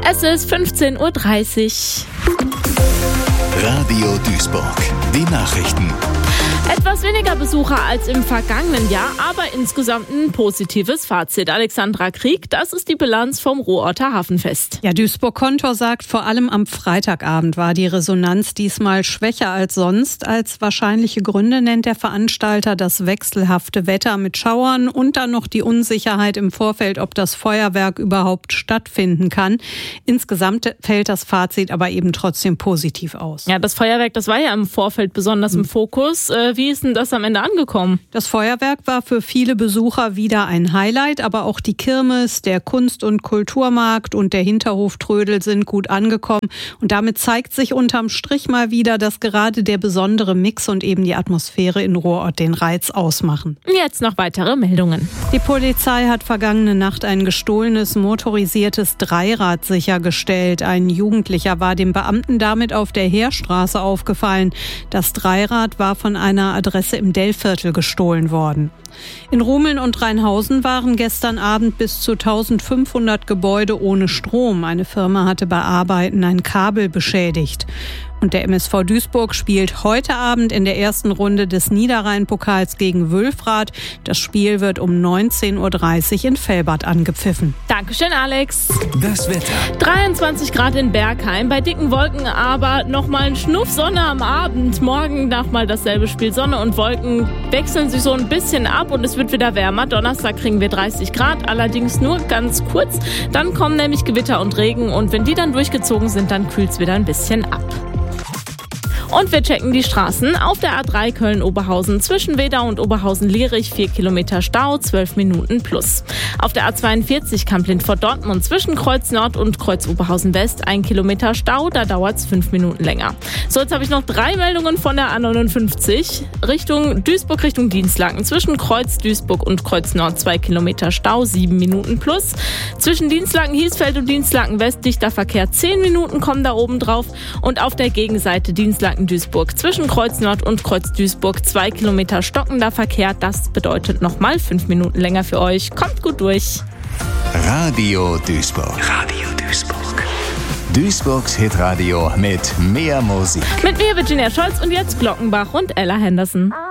Es ist 15:30 Uhr. Radio Duisburg. Die Nachrichten. Etwas weniger Besucher als im vergangenen Jahr, aber insgesamt ein positives Fazit. Alexandra Krieg, das ist die Bilanz vom Ruhrorter Hafenfest. Ja, Duisburg-Kontor sagt, vor allem am Freitagabend war die Resonanz diesmal schwächer als sonst. Als wahrscheinliche Gründe nennt der Veranstalter das wechselhafte Wetter mit Schauern und dann noch die Unsicherheit im Vorfeld, ob das Feuerwerk überhaupt stattfinden kann. Insgesamt fällt das Fazit aber eben trotzdem positiv aus. Ja, das Feuerwerk, das war ja im Vorfeld besonders im Fokus. Wie ist denn das am Ende angekommen? Das Feuerwerk war für viele Besucher wieder ein Highlight, aber auch die Kirmes, der Kunst- und Kulturmarkt und der Hinterhoftrödel sind gut angekommen. Und damit zeigt sich unterm Strich mal wieder, dass gerade der besondere Mix und eben die Atmosphäre in Ruhrort den Reiz ausmachen. Jetzt noch weitere Meldungen. Die Polizei hat vergangene Nacht ein gestohlenes motorisiertes Dreirad sichergestellt. Ein Jugendlicher war dem Beamten damit auf der Heerstraße aufgefallen. Das Dreirad war von einer Adresse im Dellviertel gestohlen worden. In Rumeln und Rheinhausen waren gestern Abend bis zu 1500 Gebäude ohne Strom. Eine Firma hatte bei Arbeiten ein Kabel beschädigt. Und der MSV Duisburg spielt heute Abend in der ersten Runde des Niederrhein-Pokals gegen Wülfrath. Das Spiel wird um 19:30 Uhr in Velbert angepfiffen. Dankeschön, Alex. Das Wetter. 23 Grad in Bergheim, bei dicken Wolken aber nochmal ein Schnuff Sonne am Abend. Morgen nochmal dasselbe Spiel. Sonne und Wolken wechseln sich so ein bisschen ab und es wird wieder wärmer. Donnerstag kriegen wir 30 Grad, allerdings nur ganz kurz. Dann kommen nämlich Gewitter und Regen und wenn die dann durchgezogen sind, dann kühlt es wieder ein bisschen ab. Und wir checken die Straßen. Auf der A3 Köln-Oberhausen zwischen Wedau und Oberhausen-Lierich 4 Kilometer Stau, 12 Minuten plus. Auf der A42 Kamp-Lindfort-Dortmund zwischen Kreuz Nord und Kreuz Oberhausen-West 1 Kilometer Stau, da dauert es 5 Minuten länger. So, jetzt habe ich noch 3 Meldungen von der A59 Richtung Duisburg, Richtung Dienstlaken. Zwischen Kreuz Duisburg und Kreuz Nord 2 Kilometer Stau, 7 Minuten plus. Zwischen Dienstlaken-Hiesfeld und Dienstlaken-West dichter Verkehr, 10 Minuten kommen da oben drauf. Und auf der Gegenseite Dienstlaken Duisburg zwischen Kreuz Nord und Kreuz Duisburg 2 Kilometer stockender Verkehr. Das bedeutet nochmal 5 Minuten länger für euch. Kommt gut durch. Radio Duisburg. Radio Duisburg. Duisburgs Hitradio mit mehr Musik. Mit mir Virginia Scholz und jetzt Glockenbach und Ella Henderson.